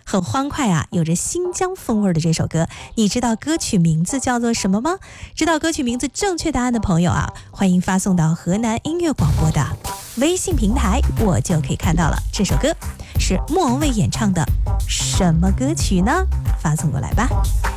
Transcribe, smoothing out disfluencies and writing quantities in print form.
很欢快啊，有着新疆风味的这首歌，你知道歌曲名字叫做什么吗？知道歌曲名字正确答案的朋友啊，欢迎发送到河南音乐广播的微信平台，我就可以看到了。这首歌是莫文蔚演唱的什么歌曲呢？发送过来吧。